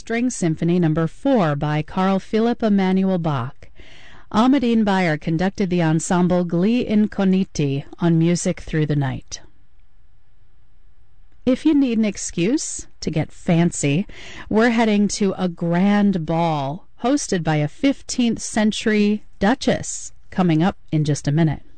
String Symphony No. 4 by Carl Philipp Emanuel Bach. Ahmadine Bayer conducted the ensemble Gli Incogniti on Music Through the Night. If you need an excuse to get fancy, we're heading to a grand ball hosted by a 15th century duchess coming up in just a minute.